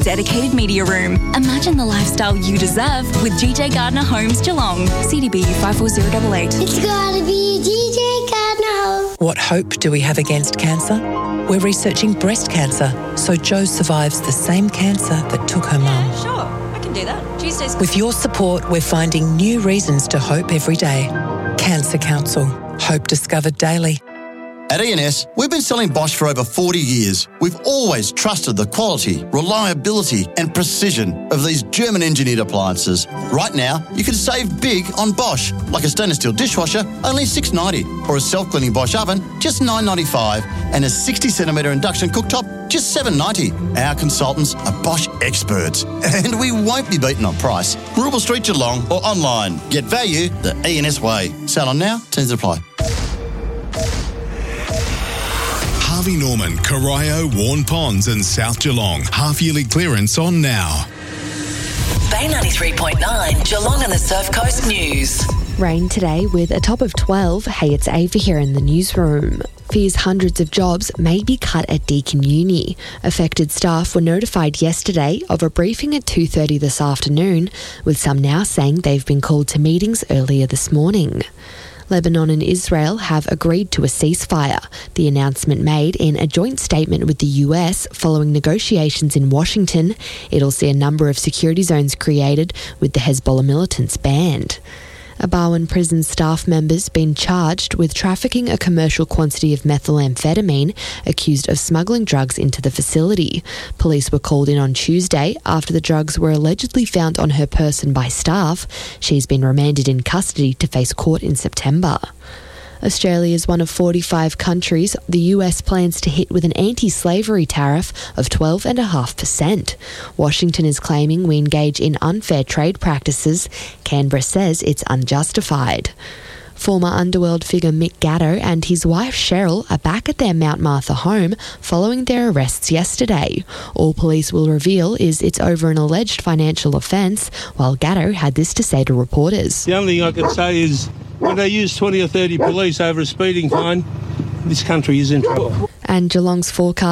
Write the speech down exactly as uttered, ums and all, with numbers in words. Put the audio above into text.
dedicated media room. Imagine the lifestyle you deserve with G J Gardner Homes Geelong. C D B U five four zero eight eight. It's gotta be G J Gardner. What hope do we have against cancer? We're researching breast cancer, so Jo survives the same cancer that took her mum. Yeah, sure. I can do that. Tuesdays. With your support, we're finding new reasons to hope every day. Cancer Council. Hope discovered daily. At E and S, we've been selling Bosch for over forty years. We've always trusted the quality, reliability and precision of these German-engineered appliances. Right now, you can save big on Bosch, like a stainless steel dishwasher, only six dollars ninety, or a self-cleaning Bosch oven, just nine dollars ninety-five, and a sixty centimetre induction cooktop, just seven dollars ninety. Our consultants are Bosch experts, and we won't be beaten on price. Rubble Street, Geelong, or online. Get value the E and S way. Sale on now, terms apply. Harvey Norman, Corio, Warren Ponds and South Geelong. Half-yearly clearance on now. Bay ninety-three point nine, Geelong and the Surf Coast News. Rain today with a top of twelve. Hey, it's Ava here in the newsroom. Fears hundreds of jobs may be cut at Deakin Uni. Affected staff were notified yesterday of a briefing at two thirty this afternoon, with some now saying they've been called to meetings earlier this morning. Lebanon and Israel have agreed to a ceasefire. The announcement made in a joint statement with the U S following negotiations in Washington. It'll see a number of security zones created with the Hezbollah militants banned. A Barwon prison staff member's been charged with trafficking a commercial quantity of methamphetamine, accused of smuggling drugs into the facility. Police were called in on Tuesday after the drugs were allegedly found on her person by staff. She's been remanded in custody to face court in September. Australia is one of forty-five countries the U S plans to hit with an anti-slavery tariff of twelve point five percent. Washington is claiming we engage in unfair trade practices. Canberra says it's unjustified. Former Underworld figure Mick Gatto and his wife Cheryl are back at their Mount Martha home following their arrests yesterday. All police will reveal is it's over an alleged financial offence, while Gatto had this to say to reporters. The only thing I can say is when they use twenty or thirty police over a speeding fine, this country is in trouble. And Geelong's forecast